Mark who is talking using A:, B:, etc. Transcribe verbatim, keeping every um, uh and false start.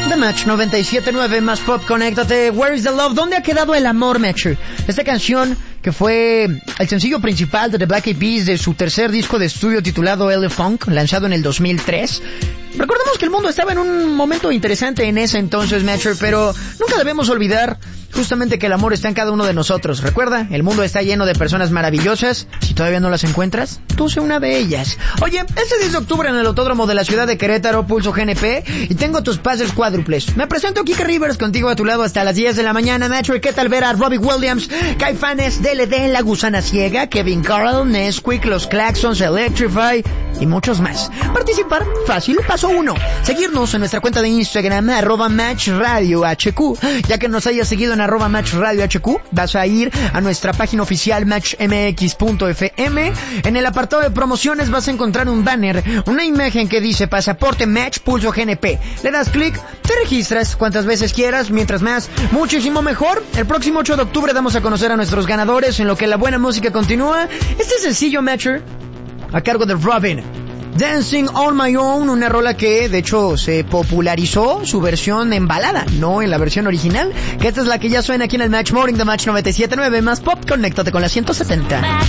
A: The Match noventa y siete punto nueve más pop, conéctate. Where is the love? ¿Dónde ha quedado el amor, Matcher? Esta canción que fue el sencillo principal de The Black Eyed Peas de su tercer disco de estudio titulado L Funk, lanzado en el dos mil tres. Recordemos que el mundo estaba en un momento interesante en ese entonces, Matcher, pero nunca debemos olvidar justamente que el amor está en cada uno de nosotros. Recuerda, el mundo está lleno de personas maravillosas. Si todavía no las encuentras, tú sé una de ellas. Oye, este diez de octubre en el Autódromo de la ciudad de Querétaro, Pulso G N P, y tengo tus pases cuádruples. Me presento Kike Rivers, contigo a tu lado hasta las diez de la mañana, Matcher. ¿Qué tal ver a Robbie Williams, Caifanes, D L D, La Gusana Ciega, Kevin Carl, Nesquik, Los Claxons, Electrify y muchos más? Participar, fácil, paso uno. Seguirnos en nuestra cuenta de Instagram, arroba Match Radio H Q. Ya que nos hayas seguido en arroba Match Radio H Q, vas a ir a nuestra página oficial match m x punto f m. En el apartado de promociones vas a encontrar un banner, una imagen que dice Pasaporte Match Pulso G N P. Le das clic, te registras cuantas veces quieras, mientras más, muchísimo mejor. El próximo ocho de octubre damos a conocer a nuestros ganadores en lo que la buena música continúa. Este sencillo, Matcher, a cargo de Robin, Dancing on My Own, una rola que de hecho se popularizó su versión en balada, no en la versión original, que esta es la que ya suena aquí en el Match Morning de Match noventa y siete punto nueve más pop. Conéctate con la ciento setenta.